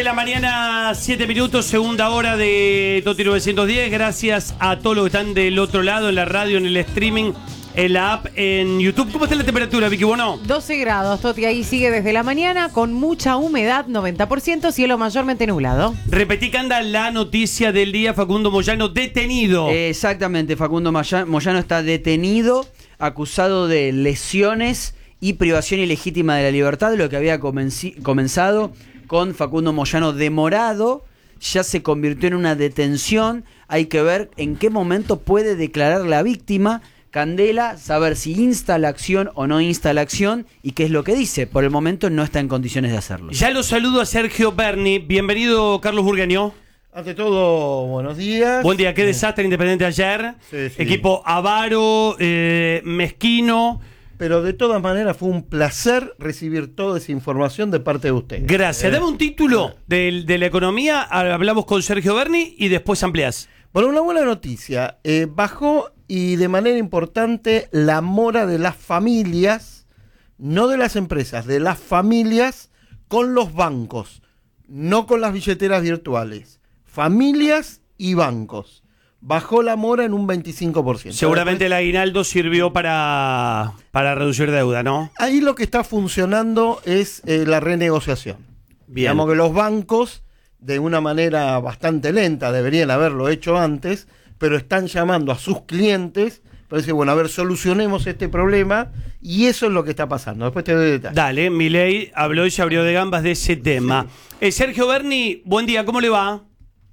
de la mañana, 7 minutos, segunda hora de Toti 910. Gracias a todos los que están del otro lado, en la radio, en el streaming, en la app, en YouTube. ¿Cómo está la temperatura, Vicky Bono? 12 grados, Toti, ahí sigue desde la mañana, con mucha humedad, 90%, cielo mayormente nublado. Repetí que anda la noticia del día, Facundo Moyano detenido. Exactamente, Facundo Moyano está detenido, acusado de lesiones y privación ilegítima de la libertad, lo que había comenzado con Facundo Moyano demorado, ya se convirtió en una detención. Hay que ver en qué momento puede declarar la víctima. Candela, saber si insta la acción o no insta la acción y qué es lo que dice. Por el momento no está en condiciones de hacerlo. Ya lo saludo a Sergio Berni. Bienvenido, Carlos Burgueño. Ante todo, buenos días. Buen día, qué desastre Independiente ayer. Sí. Equipo avaro, mezquino. Pero de todas maneras fue un placer recibir toda esa información de parte de ustedes. Gracias. Dame un título de la economía. Hablamos con Sergio Berni y después ampliás. Bueno, una buena noticia. Bajó y de manera importante la mora de las familias, no de las empresas, de las familias con los bancos, no con las billeteras virtuales. Familias y bancos. Bajó la mora en un 25%. Seguramente el aguinaldo sirvió para reducir deuda, ¿no? Ahí lo que está funcionando es la renegociación. Bien. Digamos que los bancos, de una manera bastante lenta, deberían haberlo hecho antes, pero están llamando a sus clientes para decir, bueno, a ver, solucionemos este problema, y eso es lo que está pasando. Después te doy detalles. Dale, Milei habló y se abrió de gambas de ese tema. Sí. Sergio Berni, buen día, ¿cómo le va?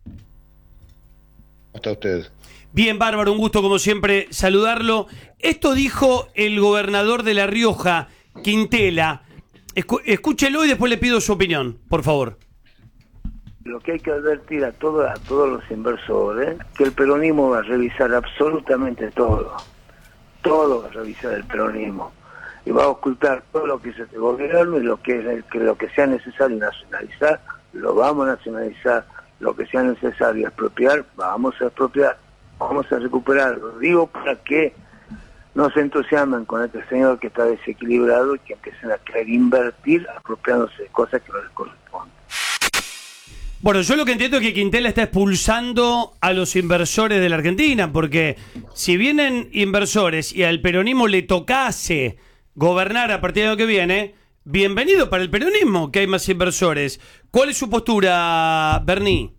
¿Cómo está usted? Bien, bárbaro, un gusto como siempre saludarlo. Esto dijo el gobernador de La Rioja, Quintela. Escúchelo y después le pido su opinión, por favor. Lo que hay que advertir a todos los inversores, que el peronismo va a revisar absolutamente todo va a revisar el peronismo, y va a ocultar todo lo que es este gobierno, y lo que sea necesario nacionalizar, lo vamos a nacionalizar. Lo que sea necesario expropiar, vamos a expropiar, vamos a recuperar. Lo digo para que no se entusiasmen con este señor que está desequilibrado y que empiecen a querer invertir apropiándose de cosas que no les corresponden. Bueno, yo lo que entiendo es que Quintela está expulsando a los inversores de la Argentina, porque si vienen inversores y al peronismo le tocase gobernar a partir del año que viene, bienvenido para el peronismo, que hay más inversores. ¿Cuál es su postura, Berni?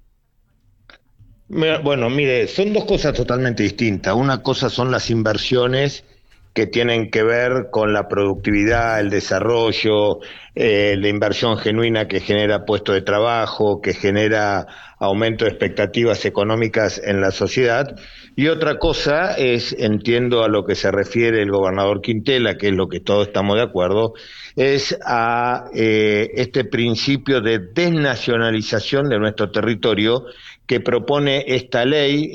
Bueno, mire, son dos cosas totalmente distintas. Una cosa son las inversiones que tienen que ver con la productividad, el desarrollo, la inversión genuina que genera puestos de trabajo, que genera aumento de expectativas económicas en la sociedad. Y otra cosa es, entiendo a lo que se refiere el gobernador Quintela, que es lo que todos estamos de acuerdo, es a este principio de desnacionalización de nuestro territorio que propone esta ley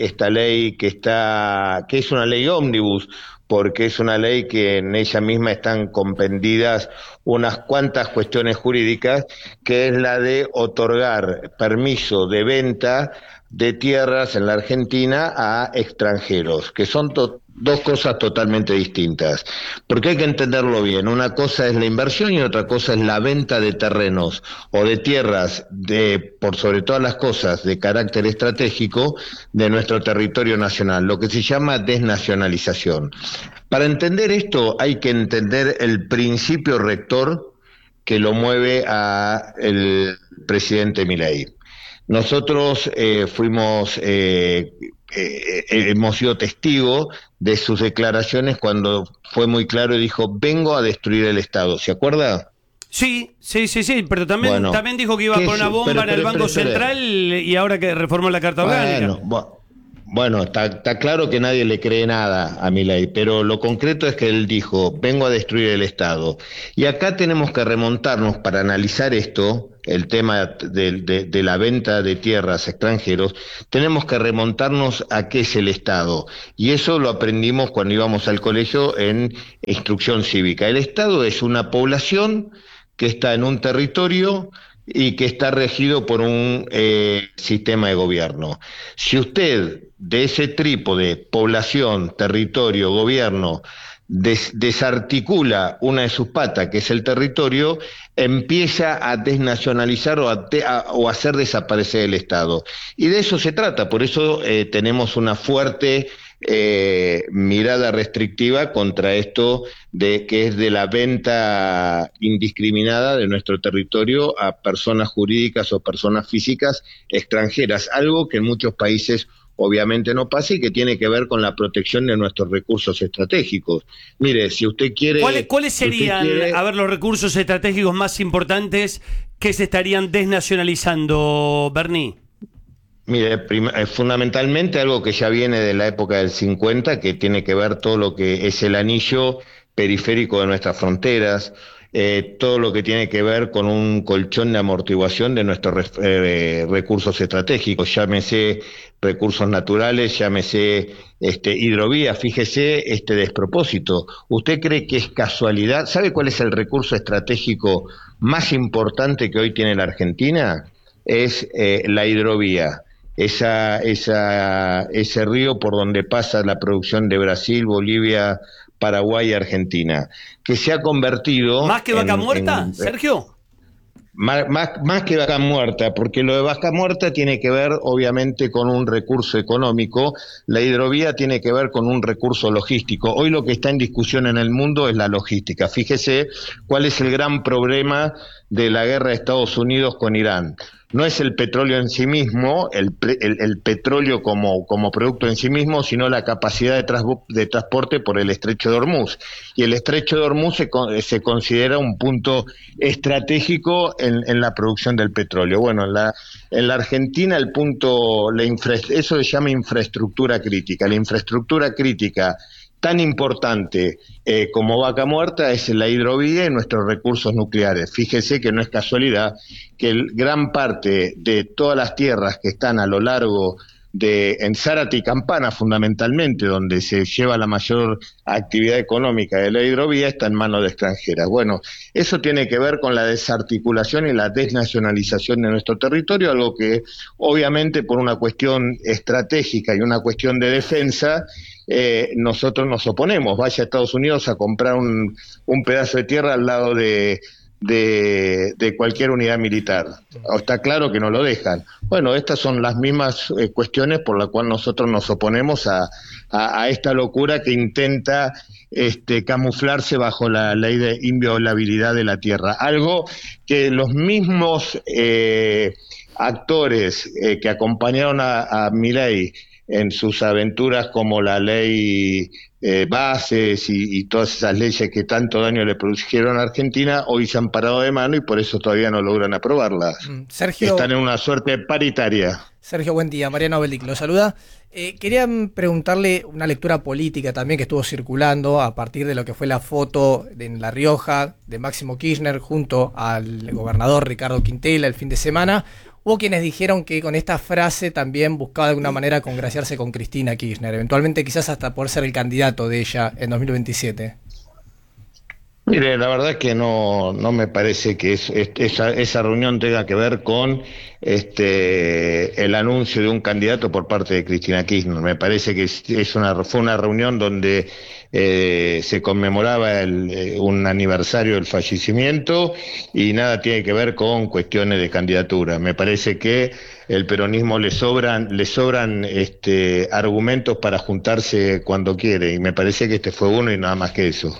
que es una ley ómnibus, porque es una ley que en ella misma están compendidas unas cuantas cuestiones jurídicas, que es la de otorgar permiso de venta de tierras en la Argentina a extranjeros, que son dos cosas totalmente distintas, porque hay que entenderlo bien. Una cosa es la inversión y otra cosa es la venta de terrenos o de tierras, por sobre todas las cosas, de carácter estratégico de nuestro territorio nacional, lo que se llama desnacionalización. Para entender esto hay que entender el principio rector que lo mueve a el presidente Milei. Nosotros hemos sido testigos de sus declaraciones cuando fue muy claro y dijo, vengo a destruir el Estado. ¿Se acuerda? Sí, pero también dijo que iba con una bomba en el Banco Central y ahora que reformó la Carta Orgánica. Bueno, está claro que nadie le cree nada a Milei, pero lo concreto es que él dijo, vengo a destruir el Estado. Y acá tenemos que remontarnos para analizar esto, el tema de la venta de tierras a extranjeros, tenemos que remontarnos a qué es el Estado. Y eso lo aprendimos cuando íbamos al colegio en instrucción cívica. El Estado es una población que está en un territorio y que está regido por un sistema de gobierno. Si usted de ese trípode, población, territorio, gobierno, desarticula una de sus patas, que es el territorio, empieza a desnacionalizar o a hacer desaparecer el Estado. Y de eso se trata, por eso tenemos una fuerte mirada restrictiva contra esto de que es de la venta indiscriminada de nuestro territorio a personas jurídicas o personas físicas extranjeras, algo que en muchos países obviamente no pasa y que tiene que ver con la protección de nuestros recursos estratégicos. Mire, si usted quiere... ¿Cuáles serían, a ver, los recursos estratégicos más importantes que se estarían desnacionalizando, Bernie? Mire, fundamentalmente algo que ya viene de la época del 50, que tiene que ver todo lo que es el anillo periférico de nuestras fronteras, todo lo que tiene que ver con un colchón de amortiguación de nuestros recursos estratégicos, llámese recursos naturales, llámese hidrovías. Fíjese este despropósito. ¿Usted cree que es casualidad? ¿Sabe cuál es el recurso estratégico más importante que hoy tiene la Argentina? Es la hidrovía. Ese río por donde pasa la producción de Brasil, Bolivia, Paraguay y Argentina, que se ha convertido... ¿Más que Vaca Muerta, Sergio? Más que Vaca Muerta, porque lo de Vaca Muerta tiene que ver obviamente con un recurso económico, la hidrovía tiene que ver con un recurso logístico. Hoy lo que está en discusión en el mundo es la logística. Fíjese cuál es el gran problema de la guerra de Estados Unidos con Irán. No es el petróleo en sí mismo, el petróleo como producto en sí mismo, sino la capacidad de transporte por el Estrecho de Hormuz. Y el Estrecho de Hormuz se considera un punto estratégico en la producción del petróleo. Bueno, en la Argentina el punto, eso se llama infraestructura crítica. La infraestructura crítica tan importante como Vaca Muerta es la hidrovía y nuestros recursos nucleares. Fíjese que no es casualidad que gran parte de todas las tierras que están a lo largo en Zárate y Campana fundamentalmente, donde se lleva la mayor actividad económica de la hidrovía, está en manos de extranjeras. Bueno, eso tiene que ver con la desarticulación y la desnacionalización de nuestro territorio, algo que obviamente por una cuestión estratégica y una cuestión de defensa, nosotros nos oponemos. Vaya a Estados Unidos a comprar un pedazo de tierra al lado de cualquier unidad militar. Está claro que no lo dejan. Bueno, estas son las mismas cuestiones por las cuales nosotros nos oponemos a esta locura que intenta camuflarse bajo la ley de inviolabilidad de la tierra. Algo que los mismos actores que acompañaron a Milei en sus aventuras como la ley bases y todas esas leyes que tanto daño le produjeron a Argentina, hoy se han parado de mano y por eso todavía no logran aprobarlas. Sergio, están en una suerte paritaria. Sergio, buen día. Mariano Beldic lo saluda. Quería preguntarle una lectura política también que estuvo circulando a partir de lo que fue la foto en La Rioja de Máximo Kirchner junto al gobernador Ricardo Quintela el fin de semana. Hubo quienes dijeron que con esta frase también buscaba de alguna manera congraciarse con Cristina Kirchner, eventualmente quizás hasta poder ser el candidato de ella en 2027. Mire, la verdad es que no me parece que esa reunión tenga que ver con el anuncio de un candidato por parte de Cristina Kirchner. Me parece que fue una reunión donde se conmemoraba un aniversario del fallecimiento y nada tiene que ver con cuestiones de candidatura. Me parece que el peronismo le sobran argumentos para juntarse cuando quiere y me parece que este fue uno y nada más que eso.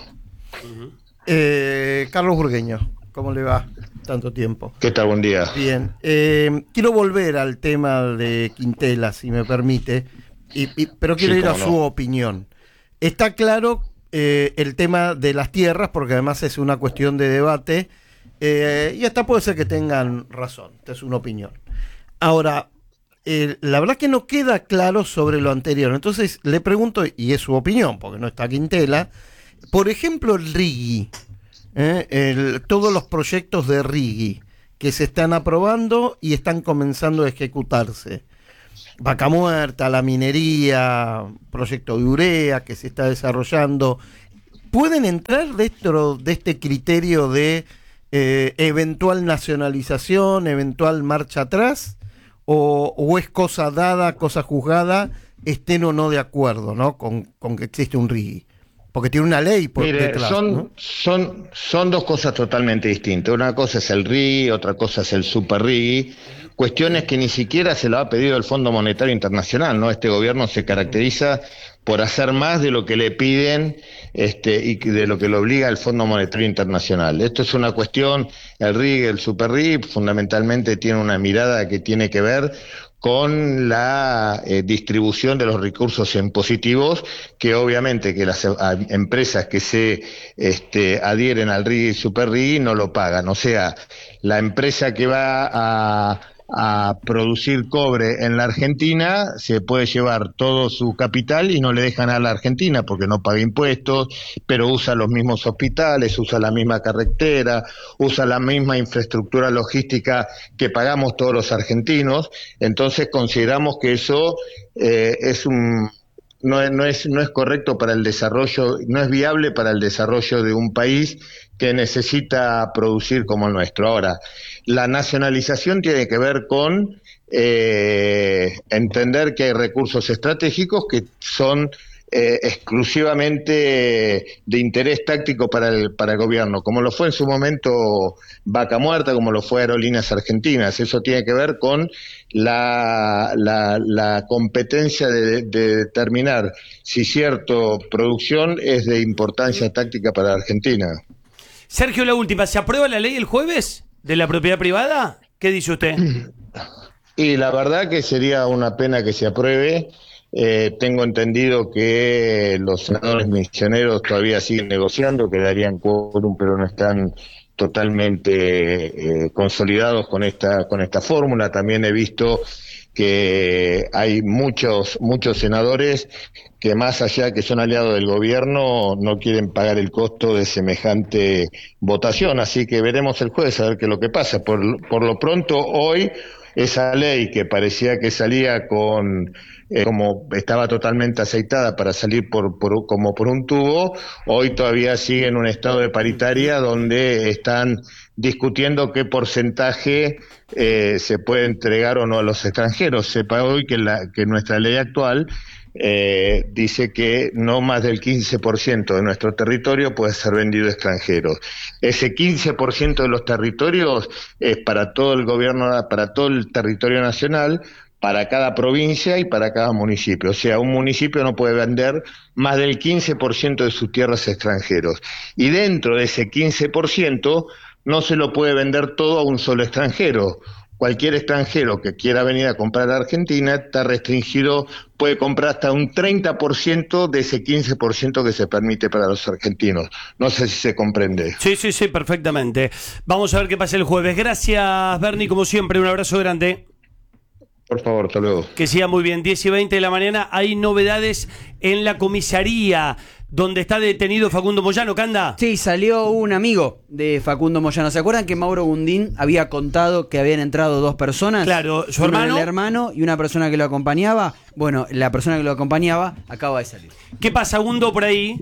Carlos Burgueño, ¿cómo le va? Tanto tiempo. ¿Qué tal? Buen día. Bien. Quiero volver al tema de Quintela, si me permite, pero quiero ir a su opinión. Está claro el tema de las tierras, porque además es una cuestión de debate, y hasta puede ser que tengan razón, esta es una opinión. Ahora, la verdad que no queda claro sobre lo anterior, entonces le pregunto, y es su opinión, porque no está Quintela, por ejemplo el RIGI, todos los proyectos de RIGI que se están aprobando y están comenzando a ejecutarse. Vaca Muerta, la minería, proyecto de urea que se está desarrollando, ¿pueden entrar dentro de este criterio de eventual nacionalización, eventual marcha atrás? ¿O es cosa dada, cosa juzgada, estén o no de acuerdo, ¿no? con que existe un RIGI? Porque tiene una ley por Mire, detrás, ¿no? son dos cosas totalmente distintas. Una cosa es el RIGI, otra cosa es el Super RIGI. Cuestiones que ni siquiera se lo ha pedido el Fondo Monetario Internacional, ¿no? Este gobierno se caracteriza por hacer más de lo que le piden y de lo que le obliga el Fondo Monetario Internacional. Esto es una cuestión, el RIGI, el Super RIGI, fundamentalmente tiene una mirada que tiene que ver con la distribución de los recursos impositivos, que obviamente que las empresas que se adhieren al RIGI y Super RIGI no lo pagan. O sea, la empresa que va a producir cobre en la Argentina se puede llevar todo su capital y no le dejan a la Argentina porque no paga impuestos, pero usa los mismos hospitales, usa la misma carretera, usa la misma infraestructura logística que pagamos todos los argentinos. Entonces consideramos que eso no es correcto para el desarrollo, no es viable para el desarrollo de un país que necesita producir como el nuestro. Ahora, la nacionalización tiene que ver con entender que hay recursos estratégicos que son exclusivamente de interés táctico para el gobierno, como lo fue en su momento Vaca Muerta, como lo fue Aerolíneas Argentinas. Eso tiene que ver con la competencia de determinar si cierta producción es de importancia táctica para Argentina. Sergio, la última, ¿se aprueba la ley el jueves de la propiedad privada? ¿Qué dice usted? Y la verdad que sería una pena que se apruebe. Tengo entendido que los senadores misioneros todavía siguen negociando, que darían quórum, pero no están totalmente consolidados con esta fórmula. También he visto que hay muchos senadores que, más allá que son aliados del gobierno, no quieren pagar el costo de semejante votación. Así que veremos el jueves a ver qué es lo que pasa. Por lo pronto, hoy, esa ley que parecía que salía como estaba totalmente aceitada para salir como por un tubo, hoy todavía sigue en un estado de paritaria donde están discutiendo qué porcentaje se puede entregar o no a los extranjeros. Sepa hoy que nuestra ley actual dice que no más del 15% de nuestro territorio puede ser vendido a extranjeros. Ese 15% de los territorios es para todo el gobierno, para todo el territorio nacional, para cada provincia y para cada municipio. O sea, un municipio no puede vender más del 15% de sus tierras a extranjeros. Y dentro de ese 15% no se lo puede vender todo a un solo extranjero. Cualquier extranjero que quiera venir a comprar a Argentina está restringido, puede comprar hasta un 30% de ese 15% que se permite para los argentinos. No sé si se comprende. Sí, perfectamente. Vamos a ver qué pasa el jueves. Gracias, Bernie, como siempre, un abrazo grande. Por favor, hasta luego. Que siga muy bien. 10:20 de la mañana. Hay novedades en la comisaría donde está detenido Facundo Moyano. ¿Canda? Sí, salió un amigo de Facundo Moyano. ¿Se acuerdan que Mauro Gundín había contado que habían entrado dos personas? Claro, su Uno hermano. era el hermano y una persona que lo acompañaba. Bueno, la persona que lo acompañaba acaba de salir. ¿Qué pasa, Gundo, por ahí?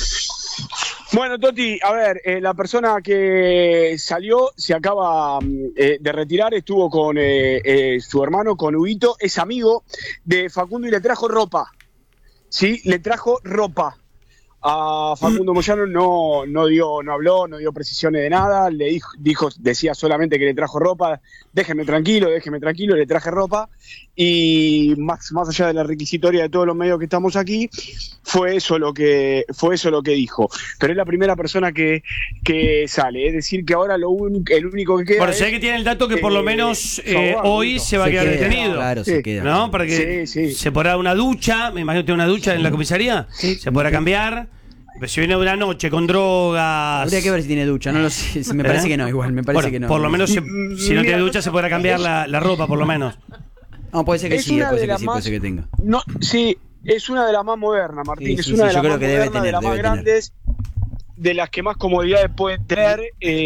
Bueno, Toti, a ver, la persona que salió se acaba de retirar, estuvo con su hermano, con Huguito, es amigo de Facundo y le trajo ropa, ¿sí? Le trajo ropa. A Facundo Moyano no habló, no dio precisiones de nada, decía solamente que le trajo ropa, déjeme tranquilo, le traje ropa, y más allá de la requisitoria de todos los medios que estamos aquí, fue eso lo que dijo. Pero es la primera persona que sale, es decir que ahora el único que queda. Bueno, sé que tiene el dato que por lo menos hoy se va a quedar detenido. Claro, sí, se queda. ¿No? Para que se podrá una ducha, me imagino que tiene una ducha en la comisaría, se podrá cambiar. Pero si viene de una noche con drogas. Habría que ver si tiene ducha, no lo sé. Me parece que no, igual, me parece que no. Por lo menos, si no tiene ducha, se podrá cambiar la ropa, por lo menos. No, puede ser que sí, puede ser que sí, puede ser que tenga. No, sí, es una de las más modernas, Martín. Sí, es una de las yo más creo que debe modernas, tener, de las más debe tener. grandes, de las que más comodidades pueden tener.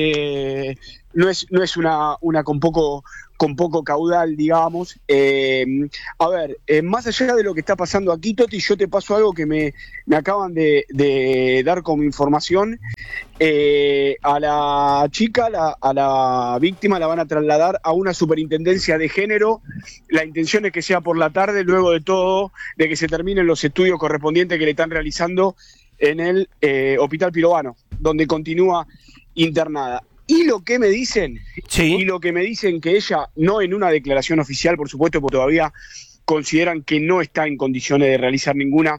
No es una con poco caudal, digamos. A ver, más allá de lo que está pasando aquí, Toti, yo te paso algo que me acaban de dar como información. A la chica, a la víctima, la van a trasladar a una superintendencia de género. La intención es que sea por la tarde, luego de que se terminen los estudios correspondientes que le están realizando en el Hospital Pirovano, donde continúa internada. Y lo que me dicen, que ella, no en una declaración oficial, por supuesto, porque todavía consideran que no está en condiciones de realizar ninguna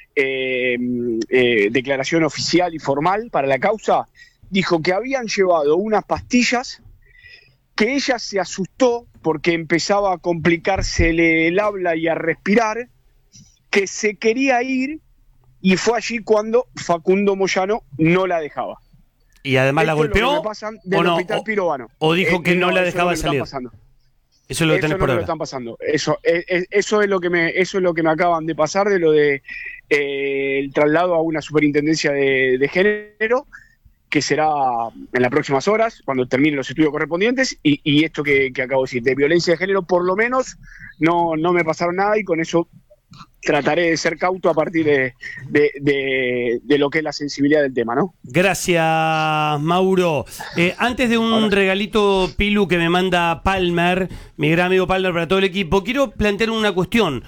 declaración oficial y formal para la causa, dijo que habían llevado unas pastillas, que ella se asustó porque empezaba a complicársele el habla y a respirar, que se quería ir, y fue allí cuando Facundo Moyano no la dejaba. ¿Y además la golpeó? ¿O no? Hospital Pirovano. ¿O dijo que no la dejaba salir? Eso es lo que tenés por ahora. Están pasando. Eso es lo que me acaban de pasar de lo de el traslado a una superintendencia de género, que será en las próximas horas, cuando terminen los estudios correspondientes, y esto que acabo de decir, de violencia de género, por lo menos no me pasaron nada, y con eso trataré de ser cauto a partir de lo que es la sensibilidad del tema, ¿no? Gracias, Mauro. Antes de un regalito, Pilu, que me manda Palmer, mi gran amigo Palmer, para todo el equipo, quiero plantear una cuestión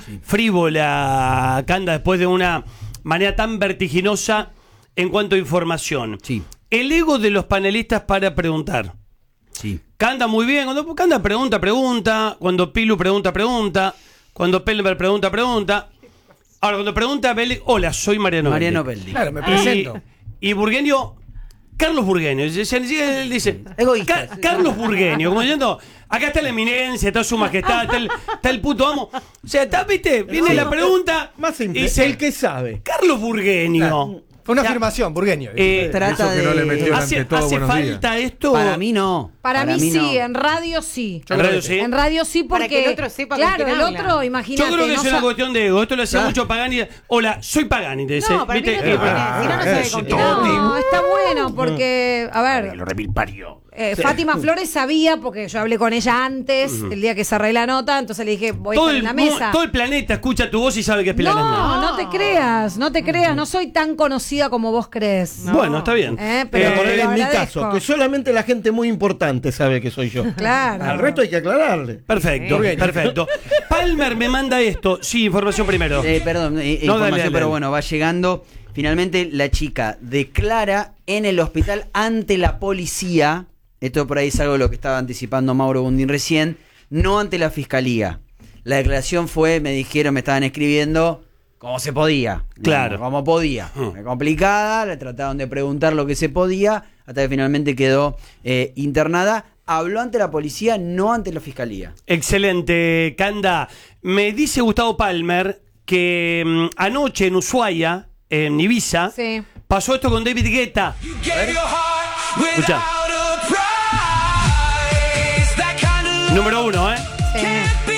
frívola, Canda, después de una manera tan vertiginosa en cuanto a información. Sí. El ego de los panelistas para preguntar. Sí. Canda muy bien, cuando Canda pregunta, cuando Pilu pregunta, cuando Palmer pregunta. Ahora, cuando pregunta Belli, hola, soy Mariano Belli. Claro, me presento. Y Burgueño, Carlos Burgueño. Él dice, Carlos Burgueño, como diciendo, acá está la eminencia, está su majestad, está el puto amo. O sea, ¿viste? Viene la pregunta. Más simple, dice, el que sabe. Carlos Burgueño. Claro. Fue una afirmación, Burgueño. Trata que no le metió ¿Hace falta esto? Para mí no. Para mí sí, no. en radio sí. ¿En radio sí? En radio sí, porque para que el otro sepa claro, con quién el habla. otro, imagínate. Yo creo que es una cuestión de ego. Esto lo hacía ¿Ah? mucho Pagani. Hola, soy Pagani, te dice. No, para mí ¿viste? no tiene, si no, no sabe con quién habla. No, está bueno porque, a ver, Lo repilpario. Fátima Flores sabía, porque yo hablé con ella antes, el día que cerré la nota, entonces le dije, voy a estar en la mesa. Todo el planeta escucha tu voz y sabe que es Pilar. No te creas, no soy tan conocida como vos crees. No. Bueno, está bien. Pero en mi agradezco. caso, que solamente la gente muy importante sabe que soy yo. Claro. Al resto hay que aclararle. Perfecto, perfecto. Palmer me manda esto. Sí, información primero. Perdón, información, dale. pero bueno, va llegando. Finalmente la chica declara en el hospital ante la policía. Esto por ahí es algo de lo que estaba anticipando Mauro Bundín recién, no ante la fiscalía. La declaración fue, me estaban escribiendo como se podía. Claro. Como podía. Complicada, le trataron de preguntar lo que se podía, hasta que finalmente quedó internada. Habló ante la policía, no ante la fiscalía. Excelente, Canda. Me dice Gustavo Palmer que anoche en Ushuaia, en Ibiza, pasó esto con David Guetta. Escucha. Número 1, ¿eh?